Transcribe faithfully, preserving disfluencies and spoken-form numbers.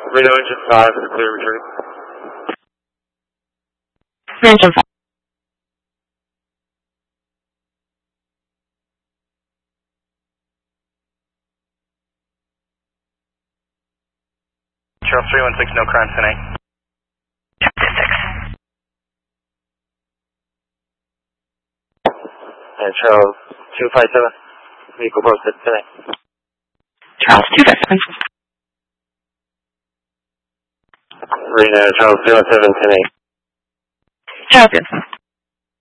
Reno engine five is a clear retreat. Engine five. Charles three one six, no crimes tonight. And Charles two five seven, vehicle posted today. Charles two five seven. Reno, Charles two one seven, ten eight. Charles two one seven.